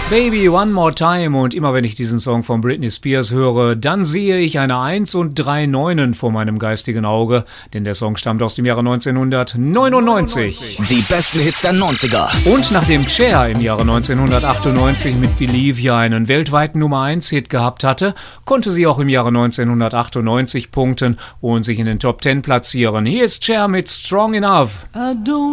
Baby One More Time, und immer wenn ich diesen Song von Britney Spears höre, dann sehe ich eine 1 und 3 Neunen vor meinem geistigen Auge, denn der Song stammt aus dem Jahre 1999. Die besten Hits der 90er. Und nachdem Cher im Jahre 1998 mit Believe ja einen weltweiten Nummer 1 Hit gehabt hatte, konnte sie auch im Jahre 1998 punkten und sich in den Top 10 platzieren. Hier ist Cher mit Strong Enough.